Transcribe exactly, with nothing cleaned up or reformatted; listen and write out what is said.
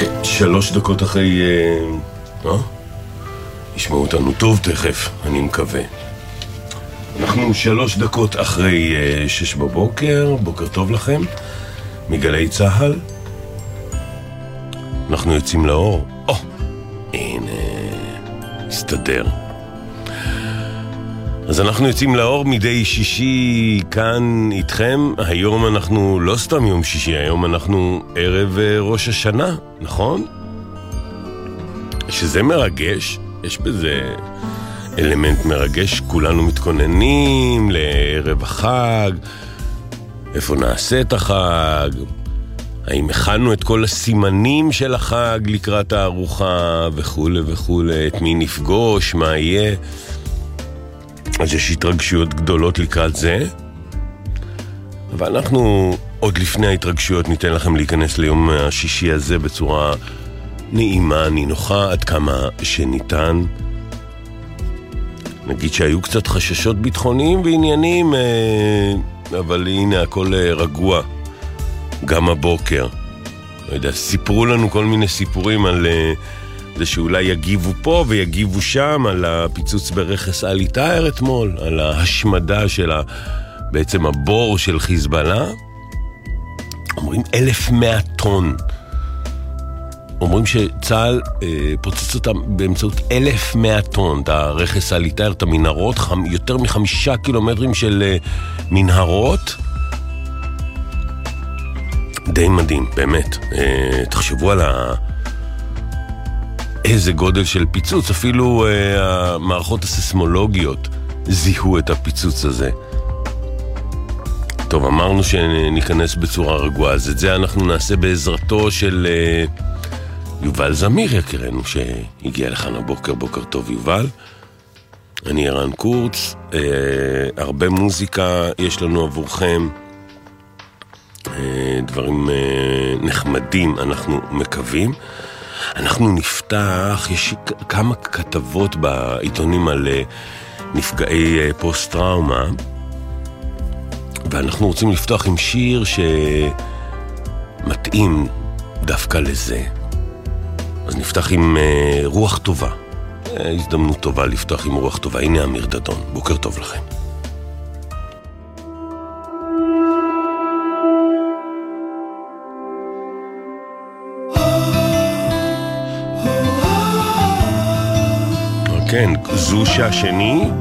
שלוש דקות אחרי... אה? ישמעו אותנו טוב תכף, אני מקווה. אנחנו שלוש דקות אחרי uh, שש בבוקר, בוקר טוב לכם, מגלי צהל. אנחנו יוצאים לאור. או, הנה, הסתדר. אז אנחנו יוצאים לאור מדי שישי כאן איתכם. היום אנחנו לא סתם יום שישי, היום אנחנו ערב ראש השנה, נכון? שזה מרגש, יש בזה אלמנט מרגש, כולנו מתכוננים לערב החג, איפה נעשה את החג, האם הכנו את כל הסימנים של החג לקראת הארוחה וכו' וכו', את מי נפגוש, מה יהיה. אז יש התרגשויות גדולות לקראת זה, אבל אנחנו עוד לפני ההתרגשויות ניתן לכם להיכנס ליום השישי הזה בצורה נעימה, נינוחה, עד כמה שניתן. נגיד שהיו קצת חששות ביטחוניים ועניינים, אבל הנה הכל רגוע, גם הבוקר. לא יודע, סיפרו לנו כל מיני סיפורים על זה שאולי יגיבו פה ויגיבו שם, על הפיצוץ ברכס אלי טאהר אתמול, על ההשמדה של בעצם הבור של חיזבאללה. אומרים אלף ומאה טון. אומרים שצהל אה, פוצץ אותם באמצעות אלף ומאה טון, את הרכס אלי טאהר, את המנהרות, חמ, יותר מחמישה קילומטרים של אה, מנהרות. די מדהים, באמת. אה, תחשבו על ה... איזה גודל של פיצוץ, אפילו אה, המערכות הסיסמולוגיות זיהו את הפיצוץ הזה. טוב, אמרנו שניכנס בצורה רגועה, אז את זה אנחנו נעשה בעזרתו של אה, יובל זמיר יקרנו, שהגיע לכאן הבוקר. בוקר טוב יובל. אני ערן קורץ, אה, הרבה מוזיקה יש לנו עבורכם, אה, דברים אה, נחמדים אנחנו מקווים. אנחנו נפתח, יש כמה כתבות בעיתונים על נפגעי פוסט-טראומה, ואנחנו רוצים לפתוח עם שיר שמתאים דווקא לזה. אז נפתח עם רוח טובה. הזדמנות טובה לפתוח עם רוח טובה. הנה אמיר דדון, בוקר טוב לכם. כן, זו שהשני,